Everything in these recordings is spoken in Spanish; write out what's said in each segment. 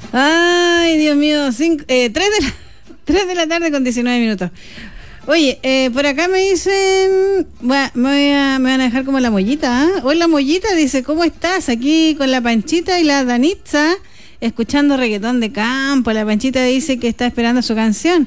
Ay, Dios mío, 3 de la tarde con 19 minutos. Oye, por acá me dicen, me van a dejar como la Mollita, ¿eh? Hola Mollita, dice, ¿cómo estás? Aquí con la Panchita y la Danitza, escuchando reggaetón de campo. La Panchita dice que está esperando su canción.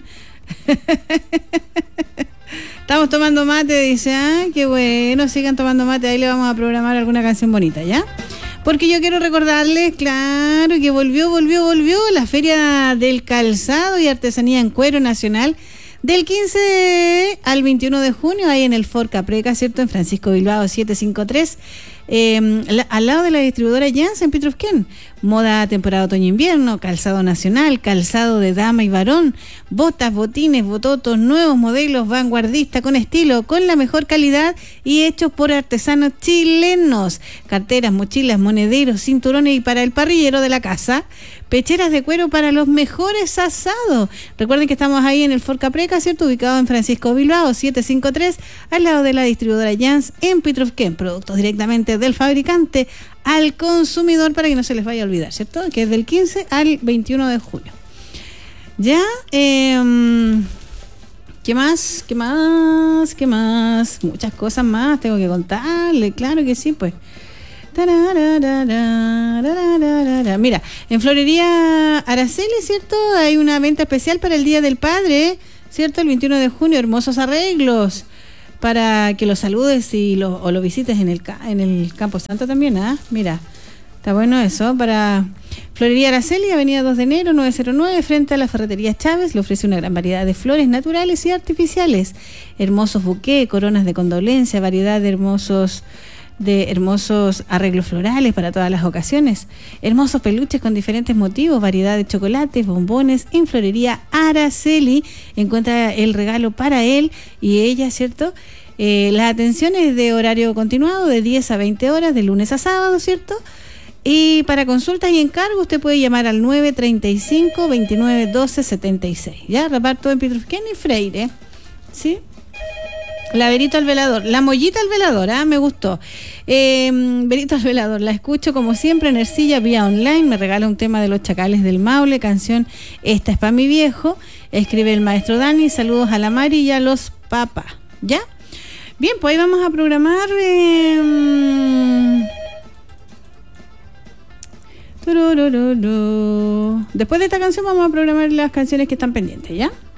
Estamos tomando mate, dice, qué bueno, sigan tomando mate, ahí le vamos a programar alguna canción bonita, ¿ya? Porque yo quiero recordarles, claro, que volvió la Feria del Calzado y Artesanía en Cuero Nacional del 15 al 21 de junio, ahí en el Ford Capreca, ¿cierto? En Francisco Bilbao 753, al lado de la distribuidora Jans en Pitrufquén. Moda temporada otoño-invierno, calzado nacional, calzado de dama y varón, botas, botines, bototos, nuevos modelos, vanguardista, con estilo, con la mejor calidad y hechos por artesanos chilenos. Carteras, mochilas, monederos, cinturones y para el parrillero de la casa, pecheras de cuero para los mejores asados. Recuerden que estamos ahí en el Ford Capreca, ¿cierto? Ubicado en Francisco Bilbao 753, al lado de la distribuidora Jans en Pitrufquén. Productos directamente del fabricante al consumidor, para que no se les vaya a olvidar, ¿cierto? Que es del 15 al 21 de junio. Ya, ¿qué más? Muchas cosas más tengo que contarle, claro que sí, pues. Mira, en Florería Araceli, ¿cierto? Hay una venta especial para el Día del Padre, ¿cierto? El 21 de junio, hermosos arreglos para que lo saludes o lo visites en el Campo Santo también, Mira, está bueno eso. Para Florería Araceli, Avenida 2 de enero, 909, frente a la Ferretería Chávez, le ofrece una gran variedad de flores naturales y artificiales, hermosos buqués, coronas de condolencia, variedad de hermosos arreglos florales para todas las ocasiones, hermosos peluches con diferentes motivos, variedad de chocolates, bombones. En Florería Araceli encuentra el regalo para él y ella, ¿cierto? Las atenciones de horario continuado de 10 a 20 horas de lunes a sábado, ¿cierto? Y para consultas y encargos usted puede llamar al 935 29 12 76. Ya, reparto en Pitrufquén y Freire, ¿sí? La Verito al Velador, la Mollita al Velador, me gustó. Verito al Velador, la escucho como siempre en Ercilla vía online, me regala un tema de los Chacales del Maule, canción Esta es pa' mi viejo, escribe el maestro Dani, saludos a la Mari y a los papas, ¿ya? Bien, pues ahí vamos a programar después de esta canción vamos a programar las canciones que están pendientes, ¿ya?